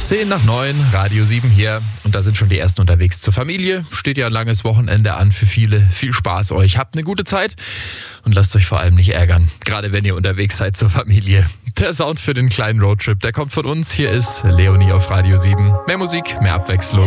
10:09, Radio 7 hier. Und da sind schon die ersten unterwegs zur Familie. Steht ja ein langes Wochenende an für viele. Viel Spaß euch. Habt eine gute Zeit und lasst euch vor allem nicht ärgern. Gerade wenn ihr unterwegs seid zur Familie. Der Sound für den kleinen Roadtrip, der kommt von uns. Hier ist Leonie auf Radio 7. Mehr Musik, mehr Abwechslung.